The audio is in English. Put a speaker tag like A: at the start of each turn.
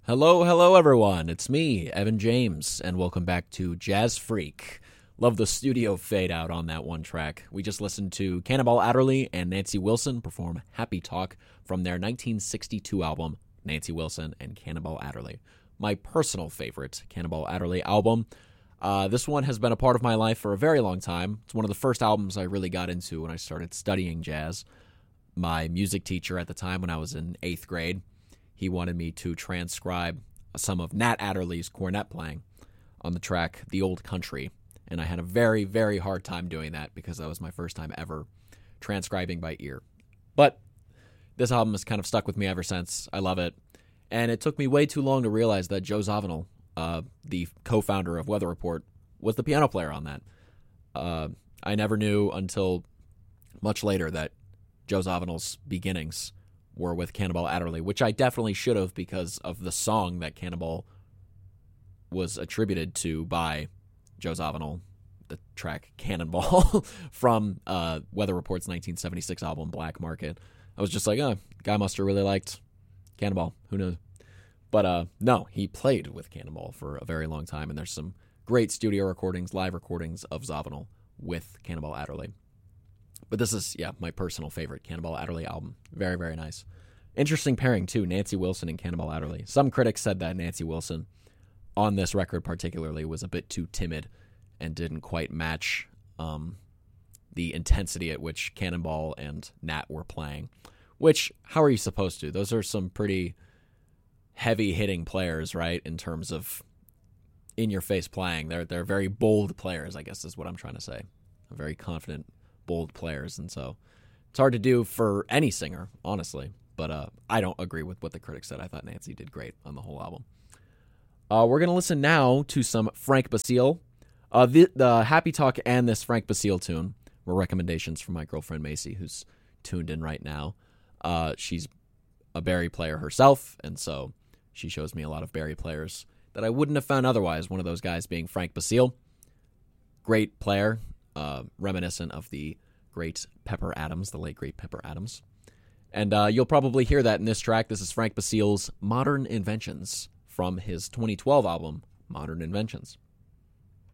A: Hello, everyone. It's me, Evan James, and welcome back to Jazz Freak. Love the studio fade out on that one track. We just listened to Cannonball Adderley and Nancy Wilson perform Happy Talk from their 1962 album, Nancy Wilson and Cannonball Adderley. My personal favorite Cannonball Adderley album. This one has been a part of my life for a very long time. It's one of the first albums I really got into when I started studying jazz. My music teacher at the time, when I was in 8th grade, he wanted me to transcribe some of Nat Adderley's cornet playing on the track The Old Country. And I had a very, very hard time doing that because that was my first time ever transcribing by ear. But this album has kind of stuck with me ever since. I love it. And it took me way too long to realize that Joe Zawinul, the co-founder of Weather Report, was the piano player on that. I never knew until much later that Joe Zawinul's beginnings were with Cannonball Adderley, which I definitely should have because of the song that Cannonball was attributed to by Joe Zawinul, the track Cannonball from Weather Report's 1976 album Black Market. I was just like, guy must have really liked Cannonball. Who knows? But no, he played with Cannonball for a very long time, and there's some great studio recordings, live recordings of Zawinul with Cannonball Adderley. But this is, my personal favorite Cannonball Adderley album. Very, very nice. Interesting pairing, too, Nancy Wilson and Cannonball Adderley. Some critics said that Nancy Wilson, on this record particularly, was a bit too timid and didn't quite match the intensity at which Cannonball and Nat were playing. Which, how are you supposed to? Those are some pretty heavy-hitting players, right, in terms of in-your-face playing. They're very bold players, I guess is what I'm trying to say. Very confident, bold players, and so it's hard to do for any singer, honestly. But I don't agree with what the critics said. I thought Nancy did great on the whole album. We're going to listen now to some Frank Basile. The Happy Talk and this Frank Basile tune were recommendations from my girlfriend Macy, who's tuned in right now. She's a Barry player herself, and so she shows me a lot of Barry players that I wouldn't have found otherwise, one of those guys being Frank Basile. Great player, reminiscent of the great Pepper Adams, the late great Pepper Adams. And you'll probably hear that in this track. This is Frank Basile's Modern Inventions from his 2012 album, Modern Inventions.